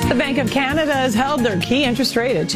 The Bank of Canada has held their key interest rate at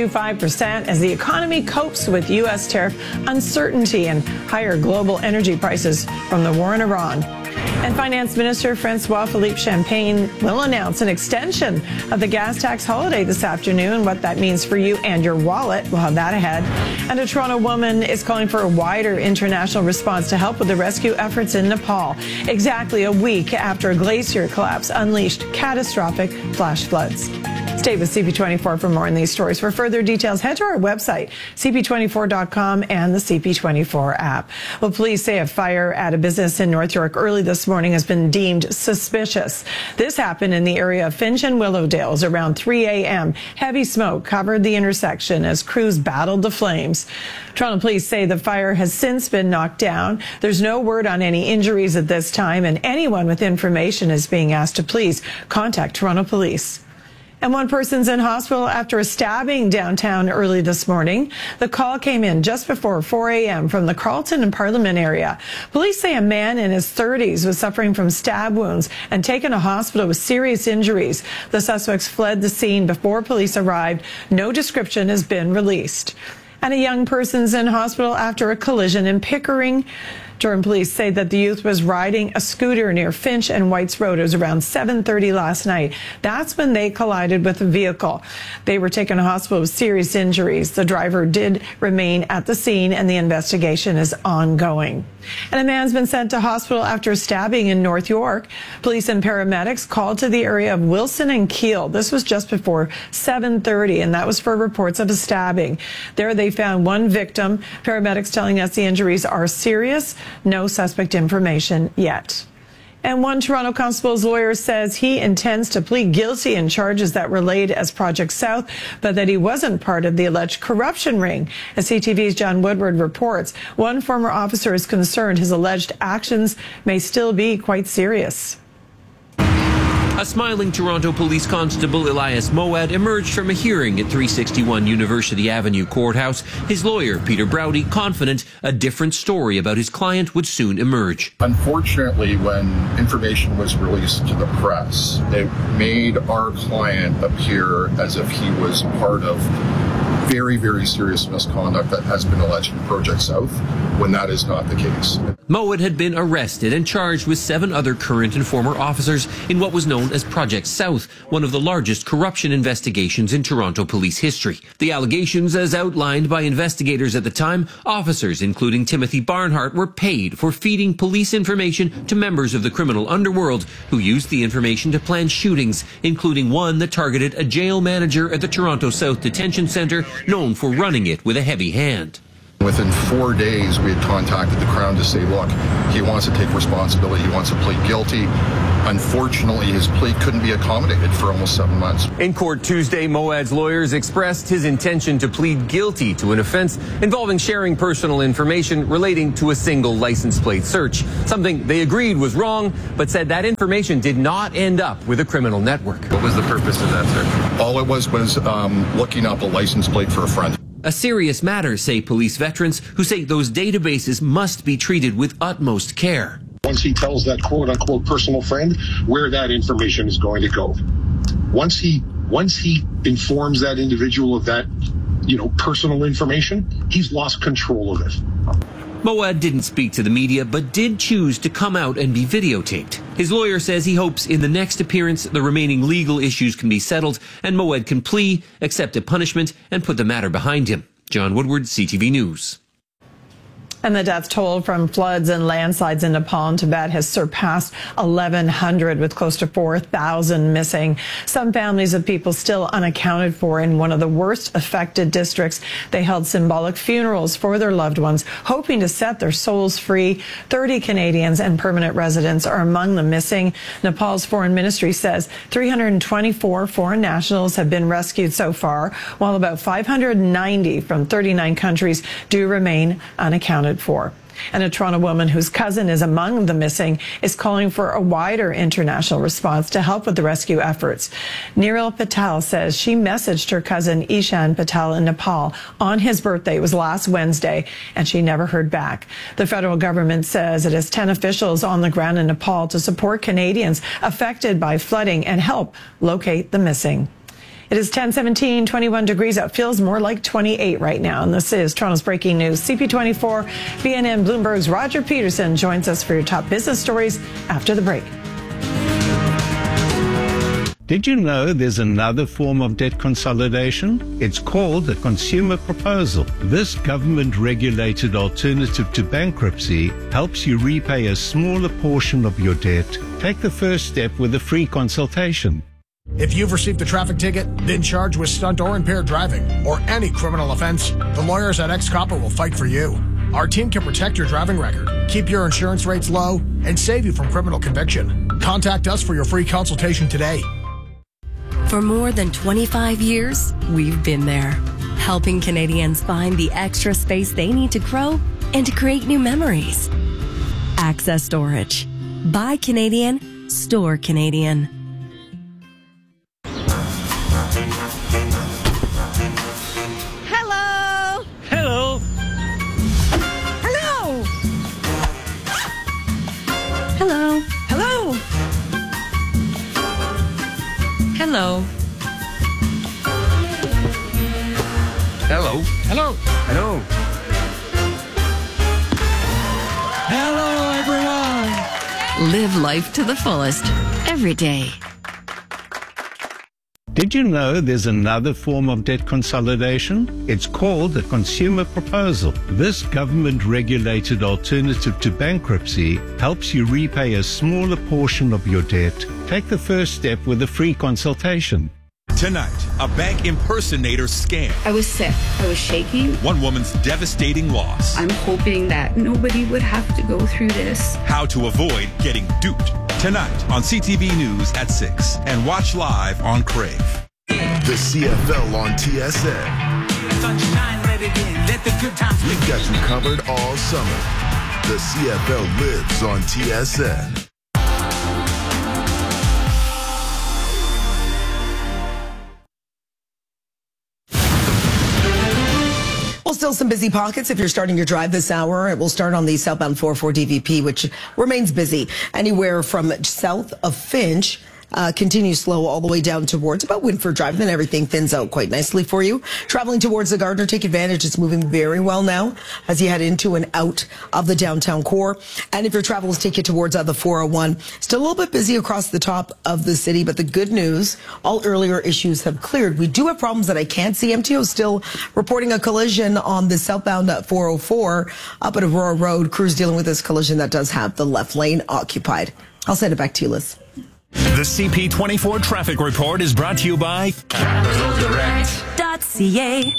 2.25% as the economy copes with U.S. tariff uncertainty and higher global energy prices from the war in Iran. And Finance Minister Francois Philippe Champagne will announce an extension of the gas tax holiday this afternoon. What that means for you and your wallet, we'll have that ahead. And a Toronto woman is calling for a wider international response to help with the rescue efforts in Nepal, exactly a week after a glacier collapse unleashed catastrophic flash floods. Stay with CP24 for more on these stories. For further details, head to our website, cp24.com, and the CP24 app. Well, police say a fire at a business in North York early this morning has been deemed suspicious. This happened in the area of Finch and Willowdales around 3 a.m. Heavy smoke covered the intersection as crews battled the flames. Toronto police say the fire has since been knocked down. There's no word on any injuries at this time, and anyone with information is being asked to please contact Toronto Police. And one person's in hospital after a stabbing downtown early this morning. The call came in just before 4 a.m. from the Carlton and Parliament area. Police say a man in his 30s was suffering from stab wounds and taken to hospital with serious injuries. The suspects fled the scene before police arrived. No description has been released. And a young person's in hospital after a collision in Pickering. Durham police say that the youth was riding a scooter near Finch and Whites Road. It was around 7:30 last night. That's when they collided with a vehicle. They were taken to hospital with serious injuries. The driver did remain at the scene, and the investigation is ongoing. And a man's been sent to hospital after a stabbing in North York. Police and paramedics called to the area of Wilson and Keele. This was just before 7:30, and that was for reports of a stabbing. There they found one victim. Paramedics telling us the injuries are serious. No suspect information yet. And one Toronto constable's lawyer says he intends to plead guilty in charges that relate as Project South, but that he wasn't part of the alleged corruption ring. As CTV's John Woodward reports, one former officer is concerned his alleged actions may still be quite serious. A smiling Toronto Police Constable Elias Moad emerged from a hearing at 361 University Avenue Courthouse. His lawyer, Peter Browdy, confident a different story about his client would soon emerge. Unfortunately, when information was released to the press, it made our client appear as if he was part of very, very serious misconduct that has been alleged in Project South, when that is not the case. Moad had been arrested and charged with 7 other current and former officers in what was known as Project South, one of the largest corruption investigations in Toronto police history. The allegations, as outlined by investigators at the time, officers, including Timothy Barnhart, were paid for feeding police information to members of the criminal underworld who used the information to plan shootings, including one that targeted a jail manager at the Toronto South Detention Centre, known for running it with a heavy hand. Within 4 days, we had contacted the Crown to say, look, he wants to take responsibility, he wants to plead guilty. Unfortunately, his plea couldn't be accommodated for almost 7 months. In court Tuesday, Moad's lawyers expressed his intention to plead guilty to an offense involving sharing personal information relating to a single license plate search, something they agreed was wrong, but said that information did not end up with a criminal network. What was the purpose of that search? All it was looking up a license plate for a friend. A serious matter, say police veterans, who say those databases must be treated with utmost care. Once he tells that quote-unquote personal friend where that information is going to go, once he informs that individual of that, personal information, he's lost control of it. Moad didn't speak to the media, but did choose to come out and be videotaped. His lawyer says he hopes in the next appearance the remaining legal issues can be settled and Moad can plea, accept a punishment, and put the matter behind him. John Woodward, CTV News. And the death toll from floods and landslides in Nepal and Tibet has surpassed 1,100, with close to 4,000 missing. Some families of people still unaccounted for in one of the worst affected districts. They held symbolic funerals for their loved ones, hoping to set their souls free. 30 Canadians and permanent residents are among the missing. Nepal's foreign ministry says 324 foreign nationals have been rescued so far, while about 590 from 39 countries do remain unaccounted for. And a Toronto woman whose cousin is among the missing is calling for a wider international response to help with the rescue efforts. Niril Patel says she messaged her cousin Ishan Patel in Nepal on his birthday. It was last Wednesday, and she never heard back. The federal government says it has 10 officials on the ground in Nepal to support Canadians affected by flooding and help locate the missing. It is 10:17, 21 degrees out. Feels more like 28 right now. And this is Toronto's breaking news. CP24, BNN Bloomberg's Roger Peterson joins us for your top business stories after the break. Did you know there's another form of debt consolidation? It's called a consumer proposal. This government-regulated alternative to bankruptcy helps you repay a smaller portion of your debt. Take the first step with a free consultation. If you've received a traffic ticket, been charged with stunt or impaired driving, or any criminal offense, the lawyers at X-Copper will fight for you. Our team can protect your driving record, keep your insurance rates low, and save you from criminal conviction. Contact us for your free consultation today. For more than 25 years, we've been there, helping Canadians find the extra space they need to grow and to create new memories. Access Storage. Buy Canadian, store Canadian. Hello. Hello. Hello. Hello. Hello. Hello. Hello. Hello. Hello. Hello, everyone. Live life to the fullest every day. Did you know there's another form of debt consolidation? It's called a consumer proposal. This government-regulated alternative to bankruptcy helps you repay a smaller portion of your debt. Take the first step with a free consultation. Tonight, a bank impersonator scam. I was sick. I was shaking. One woman's devastating loss. I'm hoping that nobody would have to go through this. How to avoid getting duped. Tonight on CTV News at 6 and watch live on Crave. The CFL on TSN. Sunshine, let it in. Let the good times We've got you covered all summer. The CFL lives on TSN. Well, still some busy pockets if you're starting your drive this hour. It will start on the southbound 404 DVP, which remains busy. Anywhere from south of Finch, continues slow all the way down towards about Winford Drive. Then everything thins out quite nicely for you. Traveling towards the Gardner, take advantage. It's moving very well now as you head into and out of the downtown core. And if your travels take you towards the 401, still a little bit busy across the top of the city. But the good news, all earlier issues have cleared. We do have problems that I can't see. MTO still reporting a collision on the southbound 404 up at Aurora Road. Crews dealing with this collision that does have the left lane occupied. I'll send it back to you, Liz. The CP24 traffic report is brought to you by CapitalDirect.ca.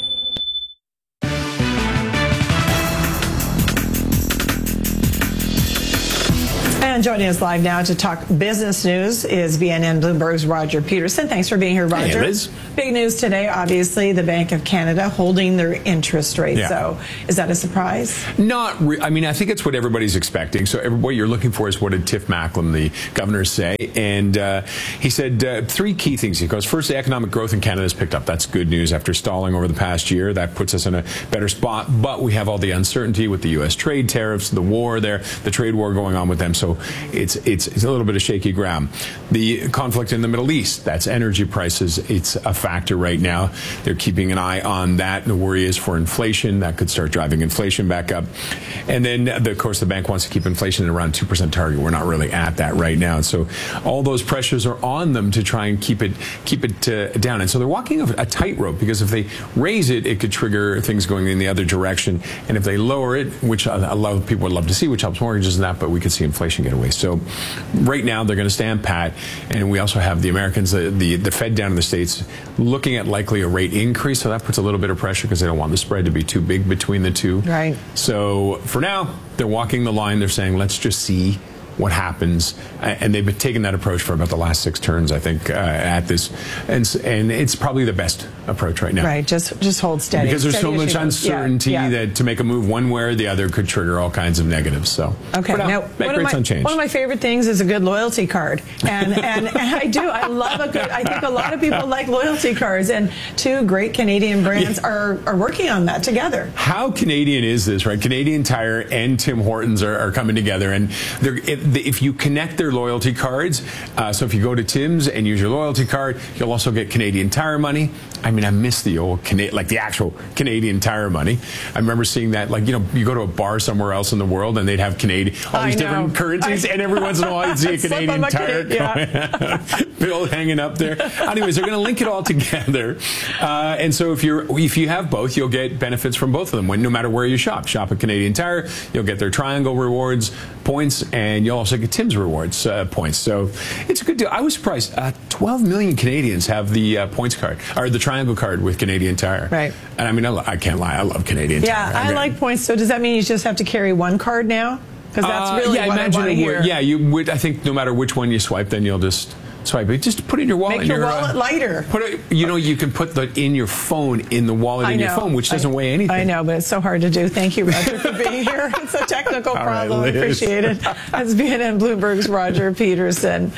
And joining us live now to talk business news is BNN Bloomberg's Roger Peterson. Thanks for being here, Roger. Hey, Liz. Big news today, obviously, the Bank of Canada holding their interest rate. Yeah. So is that a surprise? I mean, I think it's what everybody's expecting. So what you're looking for is what did Tiff Macklem, the governor, say? And he said three key things. He goes, first, the economic growth in Canada has picked up. That's good news after stalling over the past year. That puts us in a better spot. But we have all the uncertainty with the U.S. trade tariffs, the war there, the trade war going on with them. So it's a little bit of shaky ground. The conflict in the Middle East, that's energy prices. It's a factor right now. They're keeping an eye on that. The worry is for inflation. That could start driving inflation back up. And then, of course, the bank wants to keep inflation at around 2% target. We're not really at that right now. So all those pressures are on them to try and keep it down. And so they're walking a tightrope because if they raise it, it could trigger things going in the other direction. And if they lower it, which a lot of people would love to see, which helps mortgages and that, but we could see inflation get away. So right now they're going to stand pat, and we also have the Americans, the Fed down in the States, looking at likely a rate increase. So that puts a little bit of pressure because they don't want the spread to be too big between the two. Right. So for now, they're walking the line. They're saying, let's just see what happens. And they've been taking that approach for about the last 6 turns, I think, at this. And it's probably the best approach right now. Right, just hold steady. Because there's steady so much uncertainty that to make a move one way or the other could trigger all kinds of negatives. So, okay, now one of my favorite things is a good loyalty card, and I do. I love a good. I think a lot of people like loyalty cards, and 2 great Canadian brands are working on that together. How Canadian is this, right? Canadian Tire and Tim Hortons are coming together, and if you connect their loyalty cards, so if you go to Tim's and use your loyalty card, you'll also get Canadian Tire money. I mean, I miss the old like the actual Canadian Tire money. I remember seeing that, like, you know, you go to a bar somewhere else in the world and they'd have all these different currencies, and every once in a while you'd see a Canadian Tire bill hanging up there. Anyways, they're going to link it all together, and so if you have both, you'll get benefits from both of them. No matter where you shop at Canadian Tire, you'll get their Triangle rewards points, and you'll also get Tim's rewards points. So it's a good deal. I was surprised. 12 million Canadians have the points card, or the Triangle card with Canadian Tire. Right. And I mean, I can't lie, I love Canadian Tire. Yeah, I like points. So does that mean you just have to carry one card now? Because that's really what I want to hear. Yeah, you would. I think no matter which one you swipe, then you'll just swipe it. Just put it in your wallet. Make your wallet lighter. You can put in your phone in the wallet in your phone, which doesn't weigh anything. I know, but it's so hard to do. Thank you, Roger, for being here. It's a technical problem. I appreciate it. That's BNN Bloomberg's Roger Peterson.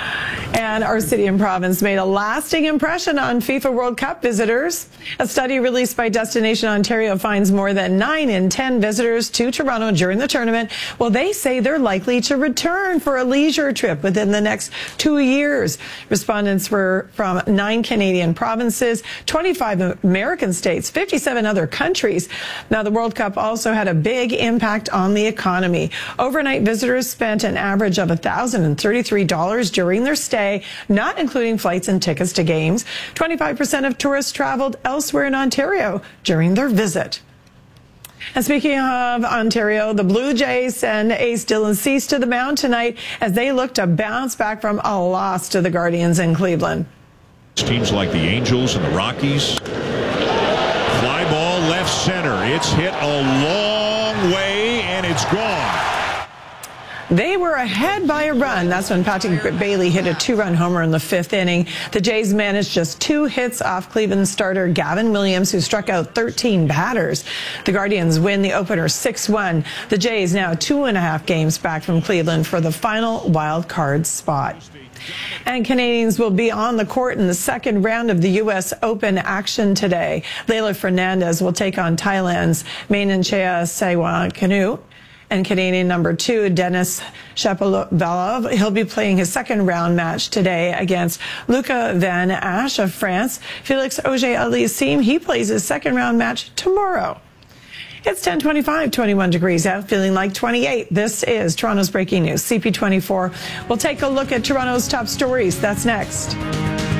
And our city and province made a lasting impression on FIFA World Cup visitors. A study released by Destination Ontario finds more than 9 in 10 visitors to Toronto during the tournament. Well, they say they're likely to return for a leisure trip within the next 2 years. Respondents were from 9 Canadian provinces, 25 American states, 57 other countries. Now, the World Cup also had a big impact on the economy. Overnight visitors spent an average of $1,033 during their stay, not including flights and tickets to games. 25% of tourists traveled elsewhere in Ontario during their visit. And speaking of Ontario, the Blue Jays send ace Dylan Cease to the mound tonight as they look to bounce back from a loss to the Guardians in Cleveland. Teams like the Angels and the Rockies. Fly ball left center. It's hit a long way and it's gone. They were ahead by a run. That's when Patrick Bailey hit a 2-run homer in the 5th inning. The Jays managed just 2 hits off Cleveland starter Gavin Williams, who struck out 13 batters. The Guardians win the opener 6-1. The Jays now 2.5 games back from Cleveland for the final wild card spot. And Canadians will be on the court in the second round of the U.S. Open action today. Leylah Fernandez will take on Thailand's Mainanchea Saiwankanu. And Canadian number 2, Denis Shapovalov, he'll be playing his second round match today against Luca Van Asch of France. Felix Auger-Aliassime, he plays his second round match tomorrow. It's 10:25, 21 degrees out, feeling like 28. This is Toronto's Breaking News, CP24. We'll take a look at Toronto's top stories. That's next.